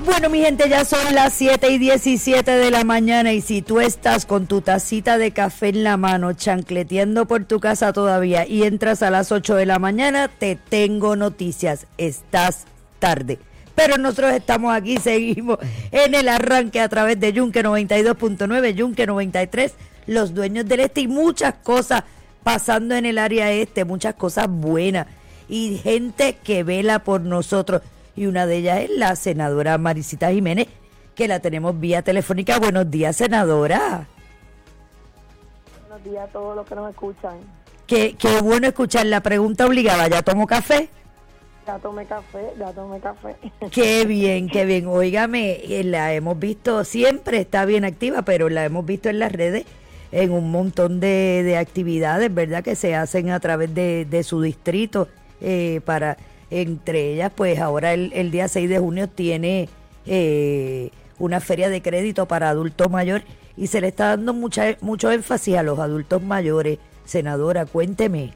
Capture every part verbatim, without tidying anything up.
Bueno, mi gente, ya son las siete y diecisiete de la mañana y si tú estás con tu tacita de café en la mano, chancleteando por tu casa todavía y entras a las ocho de la mañana, te tengo noticias. Estás tarde. Pero nosotros estamos aquí, seguimos en el arranque a través de Yunque noventa y dos punto nueve, Yunque noventa y tres, los dueños del este y muchas cosas pasando en el área este, muchas cosas buenas y gente que vela por nosotros. Y una de ellas es la senadora Maricita Jiménez, que la tenemos vía telefónica. Buenos días, senadora. Buenos días a todos los que nos escuchan. Qué, qué bueno escuchar la pregunta obligada. ¿Ya tomo café? Ya tomé café, ya tomé café. Qué bien, qué bien. Óigame, la hemos visto, siempre está bien activa, pero la hemos visto en las redes en un montón de, de actividades, ¿verdad? Que se hacen a través de, de su distrito eh, para... Entre ellas, pues ahora el, el día seis de junio tiene eh, una feria de crédito para adultos mayores y se le está dando mucha, mucho énfasis a los adultos mayores. Senadora, cuénteme.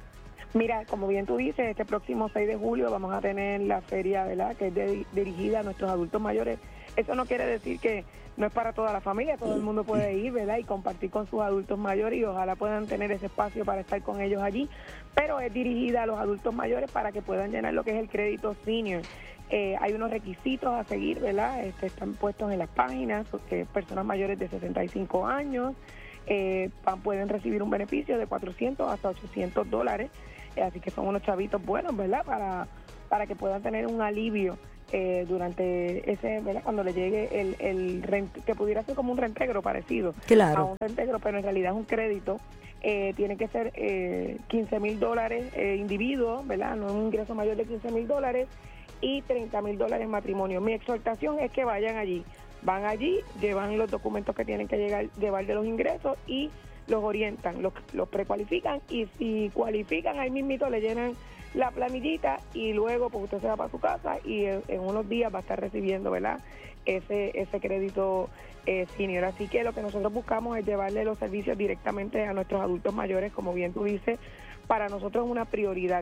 Mira, como bien tú dices, este próximo seis de julio vamos a tener la feria, ¿verdad?, que es de, dirigida a nuestros adultos mayores. Eso no quiere decir que no es para toda la familia, todo el mundo puede ir, ¿verdad?, y compartir con sus adultos mayores y ojalá puedan tener ese espacio para estar con ellos allí, pero es dirigida a los adultos mayores para que puedan llenar lo que es el crédito senior. Eh, hay unos requisitos a seguir, ¿verdad?, este, están puestos en las páginas, porque personas mayores de sesenta y cinco años eh, pueden recibir un beneficio de cuatrocientos hasta ochocientos dólares, eh, así que son unos chavitos buenos, ¿verdad?, para, para que puedan tener un alivio Eh, durante ese, ¿verdad?, cuando le llegue el, el rent, que pudiera ser como un reintegro parecido claro. a un reintegro, pero en realidad es un crédito. Eh, tiene que ser eh, quince mil dólares eh, individuo, ¿verdad?, no es un ingreso mayor de quince mil dólares y treinta mil dólares matrimonio. Mi exhortación es que vayan allí, van allí, llevan los documentos que tienen que llegar, llevar de los ingresos y los orientan, los, los precualifican y si cualifican ahí mismito le llenan la planillita y luego pues usted se va para su casa y en, en unos días va a estar recibiendo, ¿verdad?, ese ese crédito eh, senior. Así que lo que nosotros buscamos es llevarle los servicios directamente a nuestros adultos mayores, como bien tú dices, para nosotros es una prioridad.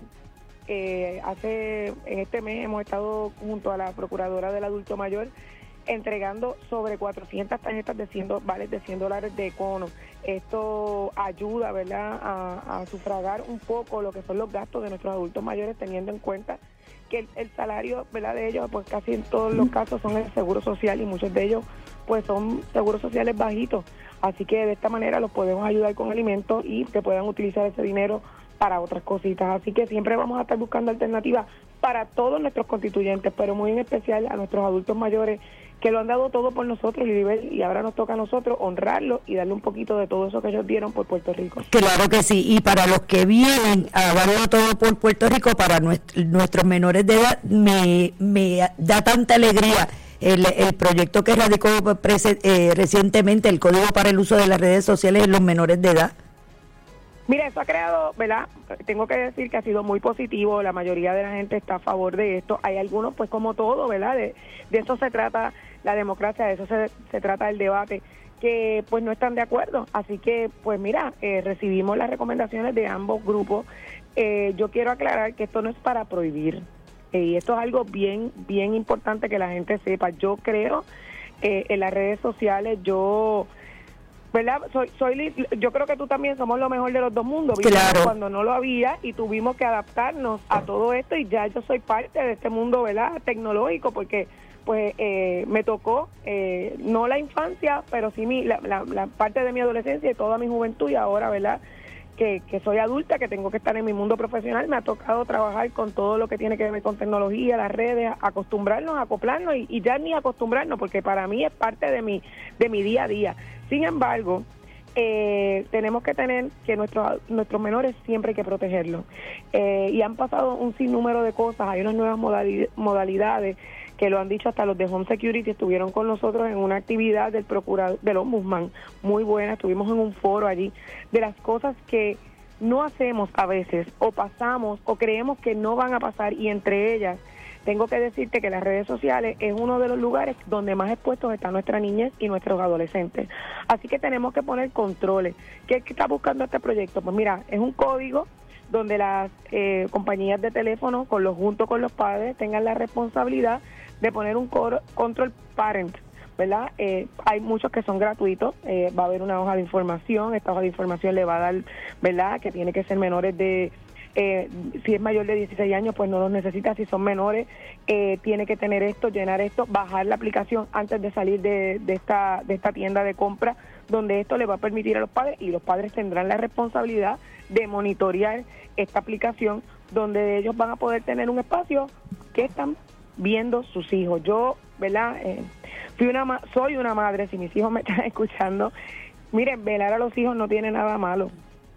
Eh, hace en este mes hemos estado junto a la Procuradora del Adulto Mayor entregando sobre cuatrocientas tarjetas de cien, vales de cien dólares de Econo. Esto ayuda, ¿verdad?, a, a sufragar un poco lo que son los gastos de nuestros adultos mayores, teniendo en cuenta que el, el salario, ¿verdad?, de ellos, pues casi en todos los casos son el seguro social y muchos de ellos pues son seguros sociales bajitos. Así que de esta manera los podemos ayudar con alimentos y que puedan utilizar ese dinero para otras cositas. Así que siempre vamos a estar buscando alternativas para todos nuestros constituyentes, pero muy en especial a nuestros adultos mayores que lo han dado todo por nosotros, Liribel, y ahora nos toca a nosotros honrarlo y darle un poquito de todo eso que ellos dieron por Puerto Rico. Claro que sí, y para los que vienen a darlo todo por Puerto Rico, para nuestro, nuestros menores de edad, me, me da tanta alegría el, el proyecto que radicó prese, eh, recientemente, el Código para el Uso de las Redes Sociales en los menores de edad. Mira, eso ha creado, ¿verdad?, tengo que decir que ha sido muy positivo, la mayoría de la gente está a favor de esto, hay algunos, pues como todo, ¿verdad?, de, de eso se trata la democracia, de eso se, se trata el debate, que pues no están de acuerdo, así que pues mira, eh, recibimos las recomendaciones de ambos grupos. Eh, yo quiero aclarar que esto no es para prohibir, eh, y esto es algo bien, bien importante que la gente sepa. Yo creo eh, en las redes sociales, yo... ¿verdad? Soy, soy, yo creo que tú también somos lo mejor de los dos mundos. Claro. Cuando no lo había y tuvimos que adaptarnos a todo esto y ya yo soy parte de este mundo, ¿verdad?, tecnológico, porque pues eh, me tocó eh, no la infancia, pero sí mi, la, la, la parte de mi adolescencia y toda mi juventud y ahora, ¿verdad?, que, que soy adulta, que tengo que estar en mi mundo profesional, me ha tocado trabajar con todo lo que tiene que ver con tecnología, las redes, acostumbrarnos, acoplarnos y, y ya ni acostumbrarnos, porque para mí es parte de mi, de mi día a día. Sin embargo, eh, tenemos que tener que nuestros nuestros menores siempre hay que protegerlos. Eh, y han pasado un sinnúmero de cosas, hay unas nuevas modalidades, modalidades que lo han dicho hasta los de Home Security, estuvieron con nosotros en una actividad del procurador, del ombudsman, muy buena, estuvimos en un foro allí, de las cosas que no hacemos a veces, o pasamos, o creemos que no van a pasar, y entre ellas, tengo que decirte que las redes sociales es uno de los lugares donde más expuestos está nuestra niñez y nuestros adolescentes. Así que tenemos que poner controles. ¿Qué, qué está buscando este proyecto? Pues mira, es un código donde las eh, compañías de teléfono, con los, junto con los padres, tengan la responsabilidad de poner un coro, control parent, ¿verdad? Eh, hay muchos que son gratuitos, eh, va a haber una hoja de información, esta hoja de información le va a dar, ¿verdad?, que tiene que ser menores de, eh, si es mayor de dieciséis años, pues no los necesita, si son menores, eh, tiene que tener esto, llenar esto, bajar la aplicación antes de salir de, de, esta, de esta tienda de compra, donde esto le va a permitir a los padres, y los padres tendrán la responsabilidad de monitorear esta aplicación, donde ellos van a poder tener un espacio que están viendo sus hijos. Yo, ¿verdad?, eh, fui una ma- soy una madre, si mis hijos me están escuchando, miren, velar a los hijos no tiene nada malo.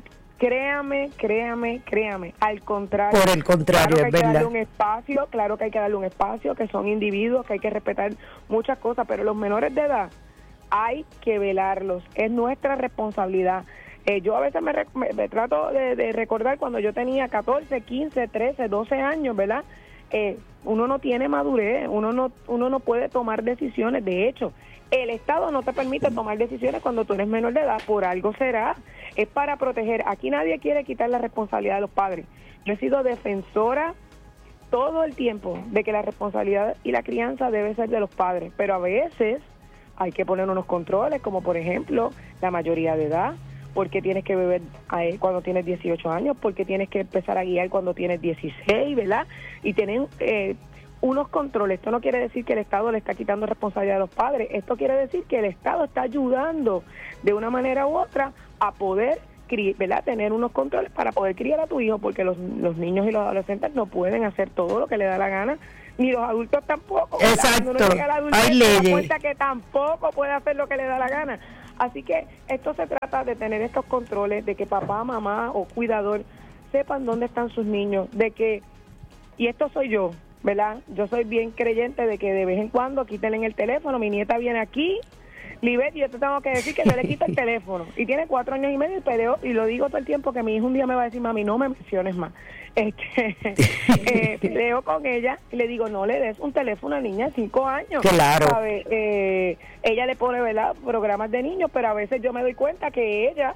Créame, créame, créame, al contrario. Por el contrario, claro que hay es que darle verdad. un espacio, claro que hay que darle un espacio, que son individuos, que hay que respetar muchas cosas, pero los menores de edad hay que velarlos, es nuestra responsabilidad. Eh, yo a veces me, rec- me, me trato de, de recordar cuando yo tenía catorce, quince, trece, doce años, ¿verdad? Eh, uno no tiene madurez, uno no, uno no puede tomar decisiones. De hecho, el Estado no te permite tomar decisiones cuando tú eres menor de edad, por algo será. Es para proteger. Aquí nadie quiere quitar la responsabilidad de los padres. Yo he sido defensora todo el tiempo de que la responsabilidad y la crianza debe ser de los padres, pero a veces hay que poner unos controles, como por ejemplo la mayoría de edad. ¿Por qué tienes que beber cuando tienes dieciocho años? ¿Por qué tienes que empezar a guiar cuando tienes dieciséis, verdad? Y tienen eh, unos controles. Esto no quiere decir que el Estado le está quitando responsabilidad a los padres. Esto quiere decir que el Estado está ayudando de una manera u otra a poder, ¿verdad?, tener unos controles para poder criar a tu hijo, porque los, los niños y los adolescentes no pueden hacer todo lo que le da la gana, ni los adultos tampoco. ¿Verdad? Exacto. Cuando uno llega a la adultez, Hay se da leyes. cuenta que tampoco puede hacer lo que le da la gana. Así que esto se trata de tener estos controles, de que papá, mamá o cuidador sepan dónde están sus niños, de que, y esto soy yo, ¿verdad? Yo soy bien creyente de que de vez en cuando quítenle el teléfono. Mi nieta viene aquí, Libet, y yo te tengo que decir que yo le quito el teléfono. Y tiene cuatro años y medio y peleo, y lo digo todo el tiempo, que mi hijo un día me va a decir, mami, no me menciones más. Este, eh, peleo con ella y le digo, no le des un teléfono a niña de cinco años. Claro. ¿Sabe? Eh, ella le pone, ¿verdad?, programas de niños, pero a veces yo me doy cuenta que ella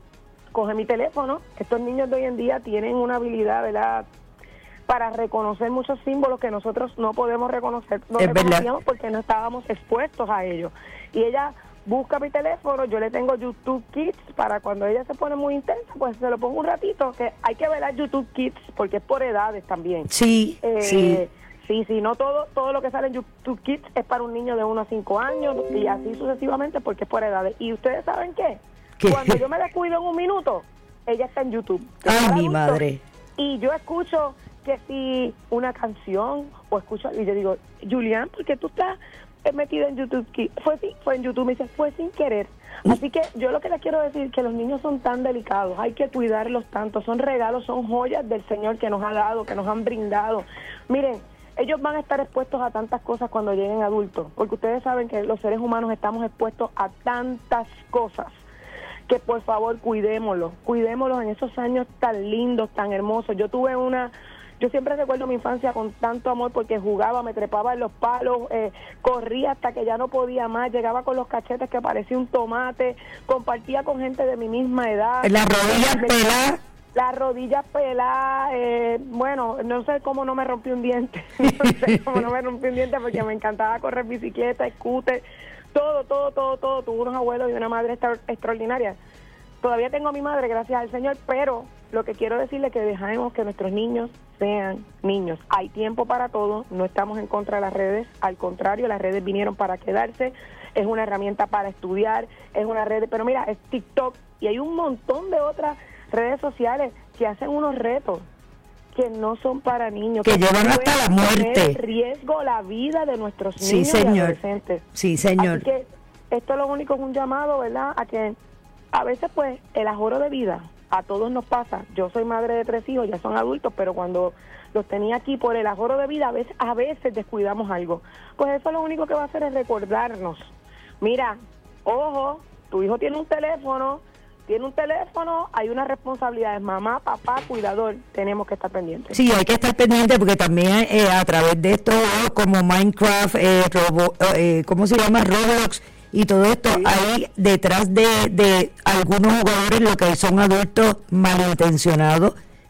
coge mi teléfono. Estos niños de hoy en día tienen una habilidad, ¿verdad?, para reconocer muchos símbolos que nosotros no podemos reconocer, no Es reconocíamos porque no estábamos expuestos a ellos. Y ella busca mi teléfono, yo le tengo YouTube Kids para cuando ella se pone muy intensa, pues se lo pongo un ratito, que hay que ver a YouTube Kids porque es por edades también. Sí, eh, sí. Sí, sí, no todo todo lo que sale en YouTube Kids es para un niño de uno a cinco años y así sucesivamente porque es por edades. ¿Y ustedes saben qué? ¿Qué? Cuando yo me descuido en un minuto, ella está en YouTube. Ay, Para mi adultos, madre. Y yo escucho que si una canción o escucho, y yo digo, Julián, ¿por qué tú estás metido en YouTube Kids? Fue, sí, fue en YouTube, me dice, fue sin querer. Así que yo lo que les quiero decir es que los niños son tan delicados, hay que cuidarlos tanto, son regalos, son joyas del Señor que nos ha dado, que nos han brindado. Miren, ellos van a estar expuestos a tantas cosas cuando lleguen adultos, porque ustedes saben que los seres humanos estamos expuestos a tantas cosas, que por favor cuidémoslos, cuidémoslos en esos años tan lindos, tan hermosos. Yo tuve una... Yo siempre recuerdo mi infancia con tanto amor porque jugaba, me trepaba en los palos, eh, corría hasta que ya no podía más, llegaba con los cachetes que parecía un tomate, compartía con gente de mi misma edad. Las rodillas Me- peladas. Las rodillas peladas, eh, bueno, no sé cómo no me rompí un diente, no sé cómo no me rompí un diente porque me encantaba correr bicicleta, scooter, todo, todo, todo, todo. Tuve unos abuelos y una madre extra- extraordinaria. Todavía tengo a mi madre, gracias al Señor, pero lo que quiero decirle es que dejemos que nuestros niños sean niños. Hay tiempo para todo, no estamos en contra de las redes, al contrario, las redes vinieron para quedarse, es una herramienta para estudiar, es una red, pero mira, es TikTok y hay un montón de otras redes sociales que hacen unos retos que no son para niños, Que llevan hasta la pueden muerte. poner en riesgo la vida de nuestros Sí, niños y señor. adolescentes. Sí, señor. Así que esto lo único es un llamado, ¿verdad?, a que a veces pues el ajoro de vida a todos nos pasa. Yo soy madre de tres hijos, ya son adultos, pero cuando los tenía aquí por el ajoro de vida, a veces, a veces descuidamos algo. Pues eso lo único que va a hacer es recordarnos. Mira, ojo, tu hijo tiene un teléfono, tiene un teléfono, hay unas responsabilidades, mamá, papá, cuidador, tenemos que estar pendientes. Sí, hay que estar pendiente porque también eh, a través de esto, como Minecraft, eh, Robo, eh, ¿cómo se llama? Roblox y todo esto, Sí. hay detrás de, de algunos jugadores lo que son adultos malintencionados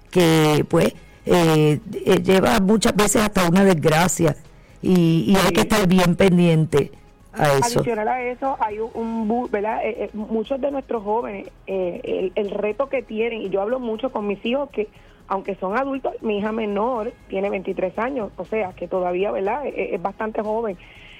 que pues eh, eh, lleva muchas veces hasta una desgracia y, y hay que estar bien pendiente a eso. Adicional a eso, hay un, un ¿verdad? Eh, eh, muchos de nuestros jóvenes, eh, el, el reto que tienen, y yo hablo mucho con mis hijos que, aunque son adultos, mi hija menor tiene veintitrés años, o sea, que todavía, ¿verdad?, es, es bastante joven.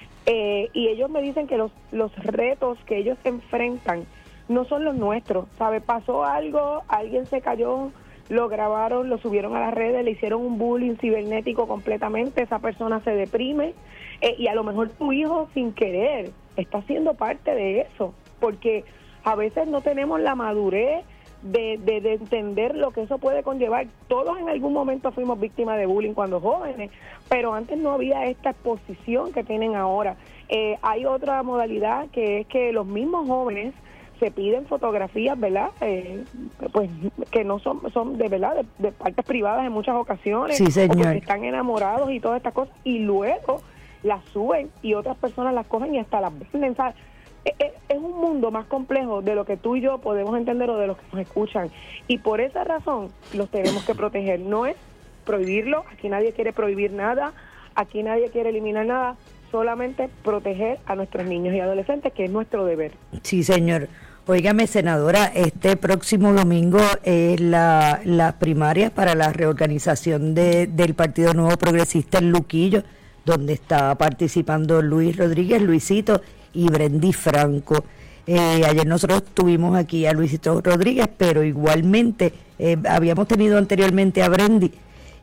Eh, y ellos me dicen que los, los retos que ellos enfrentan no son los nuestros, ¿sabe? Pasó algo, alguien se cayó, lo grabaron, lo subieron a las redes, le hicieron un bullying cibernético completamente, esa persona se deprime, eh, y a lo mejor tu hijo sin querer está siendo parte de eso, porque a veces no tenemos la madurez de, de, de entender lo que eso puede conllevar. Todos en algún momento fuimos víctimas de bullying cuando jóvenes, pero antes no había esta exposición que tienen ahora. Eh, hay otra modalidad que es que los mismos jóvenes se piden fotografías, ¿verdad? Eh, pues que no son son de verdad de, de partes privadas en muchas ocasiones, sí, señor, o porque están enamorados y todas estas cosas, y luego las suben y otras personas las cogen y hasta las venden, ¿sabes? Es, es un mundo más complejo de lo que tú y yo podemos entender o de los que nos escuchan, y por esa razón los tenemos que proteger. No es prohibirlo, aquí nadie quiere prohibir nada, aquí nadie quiere eliminar nada, solamente proteger a nuestros niños y adolescentes, que es nuestro deber. Sí, señor. Óigame, senadora, este próximo domingo es la, la primaria para la reorganización de, del Partido Nuevo Progresista en Luquillo, donde está participando Luis Rodríguez, Luisito y Brendy Franco. Eh, ayer nosotros tuvimos aquí a Luisito Rodríguez, pero igualmente eh, habíamos tenido anteriormente a Brendy,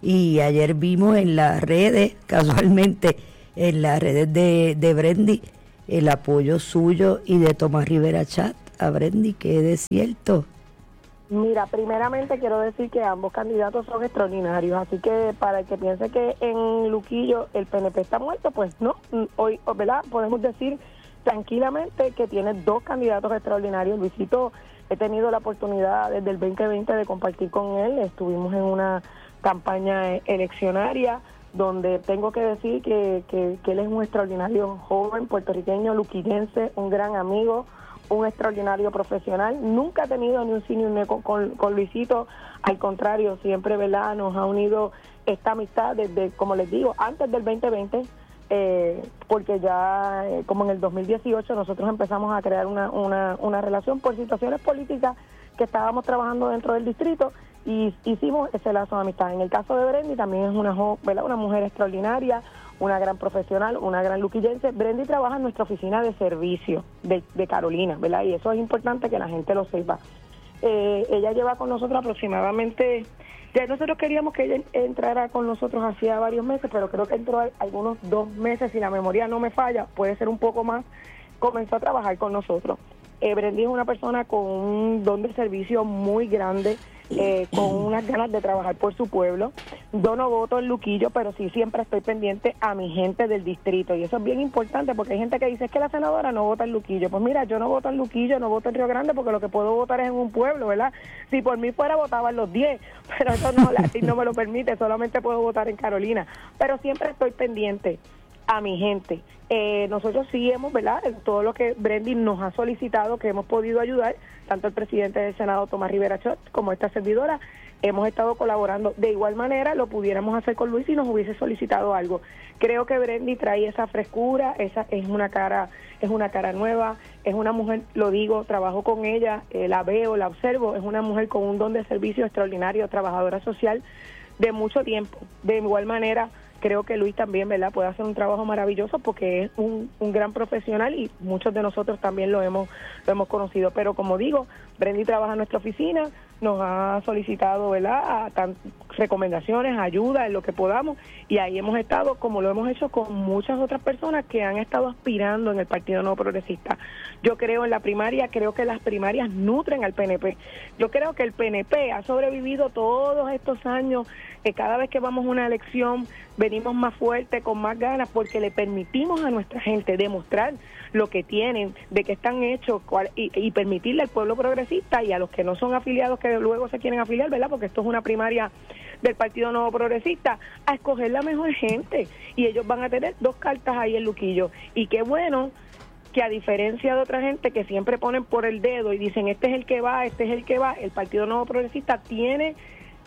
y ayer vimos en las redes, casualmente, en las redes de, de Brendy, el apoyo suyo y de Tomás Rivera Chat a Brendy, que es cierto. Mira, primeramente quiero decir que ambos candidatos son extraordinarios, así que para el que piense que en Luquillo el P N P está muerto, pues no, hoy, ¿verdad?, podemos decir tranquilamente que tiene dos candidatos extraordinarios. Luisito, he tenido la oportunidad desde el veinte veinte de compartir con él, estuvimos en una campaña eleccionaria donde tengo que decir que, que, que él es un extraordinario joven puertorriqueño, luquillense, un gran amigo, un extraordinario profesional. Nunca ha tenido ni un sí ni un no con, con, con Luisito, al contrario, siempre, ¿verdad?, nos ha unido esta amistad desde, como les digo, antes del veinte veinte, eh, porque ya eh, como en el dos mil dieciocho nosotros empezamos a crear una, una, una relación por situaciones políticas que estábamos trabajando dentro del distrito, y hicimos ese lazo de amistad. En el caso de Brendy también es una, ¿verdad?, una mujer extraordinaria, una gran profesional, una gran luquillense. Brendy trabaja en nuestra oficina de servicio de, de Carolina, ¿verdad? Y eso es importante que la gente lo sepa. Eh, ella lleva con nosotros aproximadamente, ya nosotros queríamos que ella entrara con nosotros hacía varios meses, pero creo que entró algunos dos meses, si la memoria no me falla, puede ser un poco más. Comenzó a trabajar con nosotros. Eh, Brendy es una persona con un don de servicio muy grande, eh, con unas ganas de trabajar por su pueblo. Yo no voto en Luquillo, pero sí siempre estoy pendiente a mi gente del distrito, y eso es bien importante, porque hay gente que dice, es que la senadora no vota en Luquillo. Pues mira, yo no voto en Luquillo, no voto en Río Grande, porque lo que puedo votar es en un pueblo, ¿verdad? Si por mí fuera, votaban los diez, pero eso no, la ley no me lo permite, solamente puedo votar en Carolina, pero siempre estoy pendiente a mi gente. Eh, nosotros sí hemos, ¿verdad?, todo lo que Brendy nos ha solicitado, que hemos podido ayudar, tanto el presidente del Senado, Tomás Rivera Chot, como esta servidora, hemos estado colaborando. De igual manera lo pudiéramos hacer con Luis si nos hubiese solicitado algo. Creo que Brendy trae esa frescura, esa es una cara, es una cara nueva, es una mujer, lo digo, trabajo con ella, eh, la veo, la observo, es una mujer con un don de servicio extraordinario, trabajadora social de mucho tiempo. De igual manera, creo que Luis también, ¿verdad?, puede hacer un trabajo maravilloso, porque es un, un gran profesional, y muchos de nosotros también lo hemos lo hemos conocido. Pero como digo, Brendy trabaja en nuestra oficina, nos ha solicitado, ¿verdad?, a tan, recomendaciones, ayuda en lo que podamos, y ahí hemos estado, como lo hemos hecho con muchas otras personas que han estado aspirando en el Partido Nuevo Progresista. Yo creo en la primaria, creo que las primarias nutren al P N P. Yo creo que el P N P ha sobrevivido todos estos años, que cada vez que vamos a una elección venimos más fuerte, con más ganas, porque le permitimos a nuestra gente demostrar lo que tienen, de qué están hechos, cuál, y, y permitirle al pueblo progresista y a los que no son afiliados, que luego se quieren afiliar, ¿verdad?, porque esto es una primaria del Partido Nuevo Progresista, a escoger la mejor gente, y ellos van a tener dos cartas ahí en Luquillo. Y qué bueno que, a diferencia de otra gente que siempre ponen por el dedo y dicen, este es el que va, este es el que va, el Partido Nuevo Progresista tiene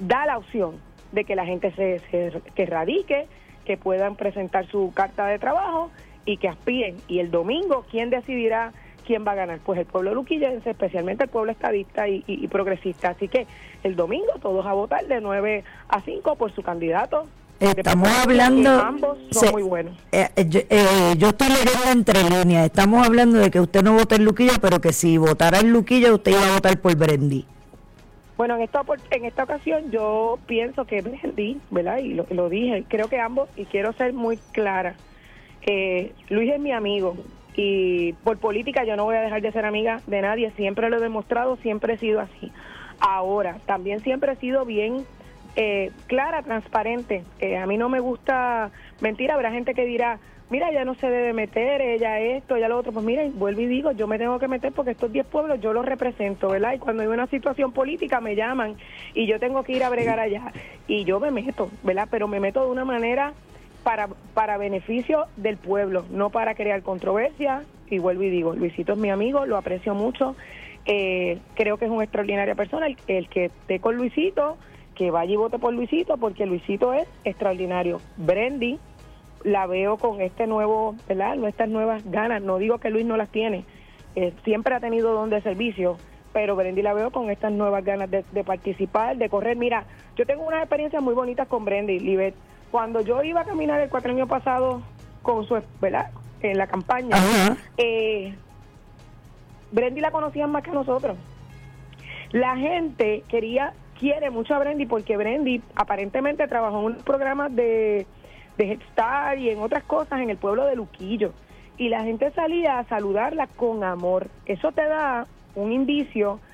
da la opción de que la gente se, se que radique, que puedan presentar su carta de trabajo y que aspiren. Y el domingo, ¿quién decidirá quién va a ganar? Pues el pueblo luquillense, especialmente el pueblo estadista y, y, y progresista. Así que el domingo todos a votar de nueve a cinco por su candidato. Estamos hablando, ambos son se, muy buenos. Eh, yo, eh, yo estoy leyendo entre líneas. Estamos hablando de que usted no vota en Luquillo, pero que si votara en Luquillo, usted iba a votar por Brendy. Bueno, en esta en esta ocasión yo pienso que Brendy, ¿verdad? Y lo, lo dije, creo que ambos, y quiero ser muy clara, eh, Luis es mi amigo, y por política yo no voy a dejar de ser amiga de nadie, siempre lo he demostrado, siempre he sido así. Ahora, también siempre he sido bien eh, clara, transparente. Eh, a mí no me gusta mentir, habrá gente que dirá, mira, ella no se debe meter, ella esto, ella lo otro. Pues mira, vuelvo y digo, yo me tengo que meter porque estos diez pueblos yo los represento, ¿verdad? Y cuando hay una situación política me llaman y yo tengo que ir a bregar allá. Y yo me meto, ¿verdad? Pero me meto de una manera para, para beneficio del pueblo, no para crear controversia. Y vuelvo y digo, Luisito es mi amigo, lo aprecio mucho. Eh, creo que es una extraordinaria persona. El, el que esté con Luisito, que vaya y vote por Luisito, porque Luisito es extraordinario. Brendy, la veo con este nuevo, ¿verdad? Estas nuevas ganas. No digo que Luis no las tiene, eh, siempre ha tenido don de servicio, pero Brendy la veo con estas nuevas ganas de, de participar, de correr. Mira, yo tengo unas experiencias muy bonitas con Brendy, Libet. Cuando yo iba a caminar el cuatrienio pasado con su, ¿verdad? En la campaña, uh-huh. eh, Brendy la conocían más que nosotros. La gente quería, quiere mucho a Brendy porque Brendy aparentemente trabajó en unos programas de de Head Start y en otras cosas en el pueblo de Luquillo, y la gente salía a saludarla con amor. Eso te da un indicio